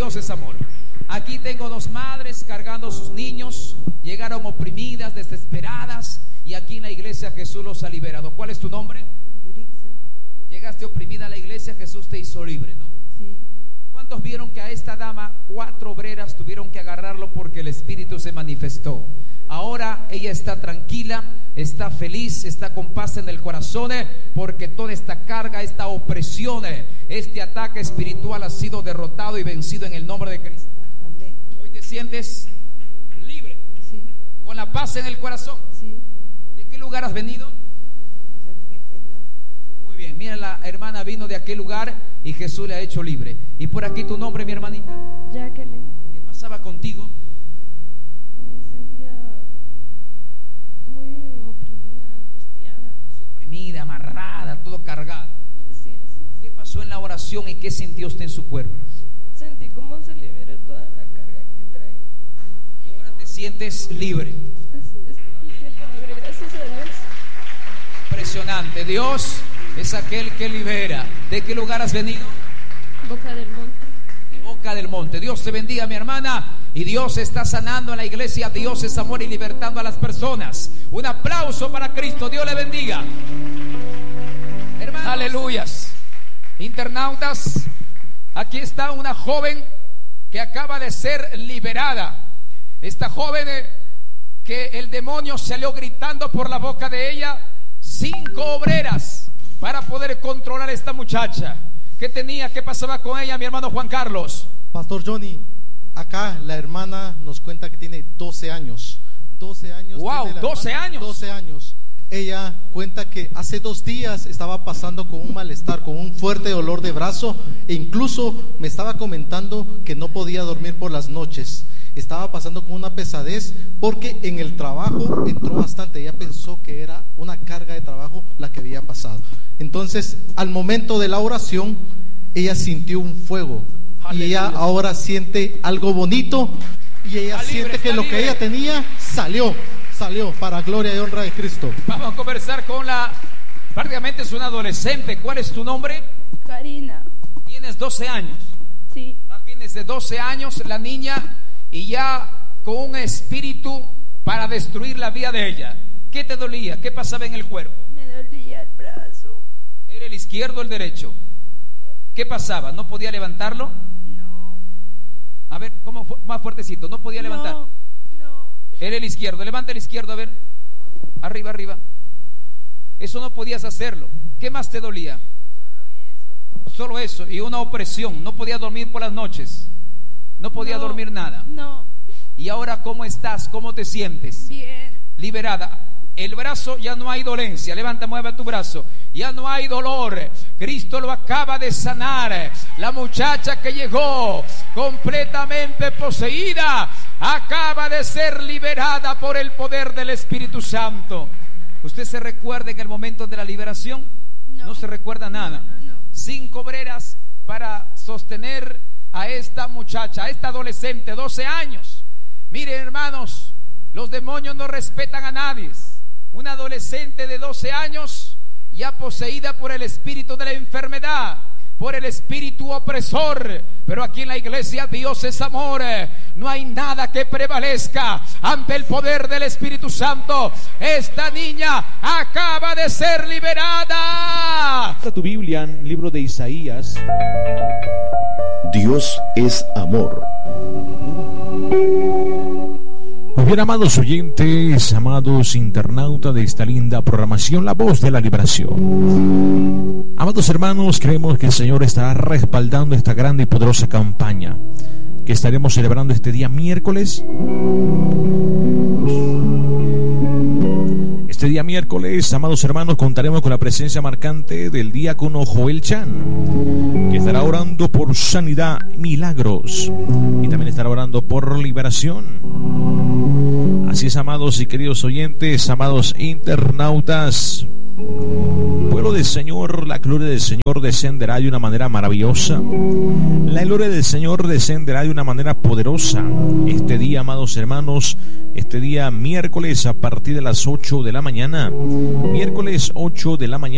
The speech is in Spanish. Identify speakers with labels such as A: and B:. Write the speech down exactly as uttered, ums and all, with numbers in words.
A: Dios es amor. Aquí tengo dos madres cargando a sus niños. Llegaron oprimidas, desesperadas, y aquí en la iglesia Jesús los ha liberado. ¿Cuál es tu nombre?
B: Yurixa.
A: Llegaste oprimida a la iglesia, Jesús te hizo libre, ¿no?
B: Sí.
A: ¿Cuántos vieron que a esta dama cuatro obreras tuvieron que agarrarlo porque el Espíritu se manifestó? Ahora ella está tranquila, está feliz, está con paz en el corazón, porque toda esta carga, esta opresión, este ataque espiritual ha sido derrotado y vencido en el nombre de Cristo.
B: Amén.
A: Hoy te sientes libre,
B: Sí.
A: con la paz en el corazón.
B: Sí.
A: ¿De qué lugar has venido? Muy bien, mira, la hermana vino de aquel lugar y Jesús le ha hecho libre. Y por aquí tu nombre, mi hermanita.
B: Jacqueline.
A: ¿Qué pasaba contigo?
B: Me sentía muy oprimida, angustiada.
A: Oprimida, amarrada, todo cargado.
B: Sí, así.
A: ¿Qué pasó en la oración y qué sintió usted en su cuerpo?
B: Sentí cómo se liberó toda la carga que traía.
A: Y ahora te sientes libre.
B: Así es, me siento libre, gracias a Dios.
A: Impresionante. Dios es aquel que libera. ¿De qué lugar has venido?
B: Boca del Monte.
A: De Boca del Monte. Dios te bendiga, mi hermana. Y Dios está sanando en la iglesia. Dios es amor y libertando a las personas. Un aplauso para Cristo. Dios le bendiga. Hermanos, aleluyas. Internautas, aquí está una joven que acaba de ser liberada. Esta joven eh, que el demonio salió gritando por la boca de ella. Cinco obreras para poder controlar a esta muchacha. ¿Qué tenía? ¿Qué pasaba con ella, mi hermano Juan Carlos?
C: Pastor Johnny, acá la hermana nos cuenta que tiene doce años. doce años.
A: Wow,
C: tiene la
A: doce
C: hermana,
A: años.
C: doce años. Ella cuenta que hace dos días estaba pasando con un malestar, con un fuerte dolor de brazo, e incluso me estaba comentando que no podía dormir por las noches. Estaba pasando con una pesadez porque en el trabajo entró bastante. Ella pensó que era una carga de trabajo la que había pasado. Entonces, al momento de la oración, ella sintió un fuego. Aleluya. Y ella ahora siente algo bonito. Y ella
A: Está
C: siente
A: libre,
C: que lo
A: libre.
C: que ella tenía salió, salió para gloria y honra de Cristo.
A: Vamos a conversar con la... Prácticamente es una adolescente. ¿Cuál es tu nombre?
B: Karina.
A: Tienes doce años.
B: Sí.
A: Imagínense, doce años la niña, y ya con un espíritu para destruir la vida de ella. ¿Qué te dolía? ¿Qué pasaba en el cuerpo?
B: Me dolía el brazo.
A: ¿Era el izquierdo o el derecho? ¿Qué pasaba? ¿No podía levantarlo?
B: No.
A: A ver, ¿cómo fu- más fuertecito? ¿No podía levantar?
B: No. No.
A: Era el izquierdo. Levanta el izquierdo, a ver. Arriba, arriba. Eso no podías hacerlo. ¿Qué más te dolía?
B: Solo eso.
A: Solo eso. Y una opresión. No podía dormir por las noches. No podía
B: No.
A: dormir nada.
B: No.
A: ¿Y ahora cómo estás? ¿Cómo te sientes?
B: Bien.
A: Liberada. El brazo, ya no hay dolencia. Levanta, mueve tu brazo. Ya no hay dolor. Cristo lo acaba de sanar. La muchacha que llegó completamente poseída acaba de ser liberada por el poder del Espíritu Santo. ¿Usted se recuerda en el momento de la liberación?
B: No.
A: No se recuerda nada.
B: No, no, no.
A: Cinco obreras para sostener a esta muchacha, a esta adolescente, doce años. Miren, hermanos, los demonios no respetan a nadie. Una adolescente de doce años ya poseída por el espíritu de la enfermedad, por el espíritu opresor. Pero aquí en la iglesia Dios es amor. No hay nada que prevalezca ante el poder del Espíritu Santo. Esta niña acaba de ser liberada.
D: Tu Biblia en el libro de Isaías.
E: Dios es amor.
F: Muy bien, amados oyentes, amados internautas de esta linda programación, La Voz de la Liberación. Amados hermanos, creemos que el Señor estará respaldando esta grande y poderosa campaña que estaremos celebrando este día miércoles. Este día miércoles, amados hermanos, contaremos con la presencia marcante del diácono Joel Chan, que estará orando por sanidad y milagros, y también estará orando por liberación. Así es, amados y queridos oyentes, amados internautas, pueblo del Señor, la gloria del Señor descenderá de una manera maravillosa. La gloria del Señor descenderá de una manera poderosa este día, amados hermanos, este día miércoles a partir de las ocho de la mañana, miércoles ocho de la mañana.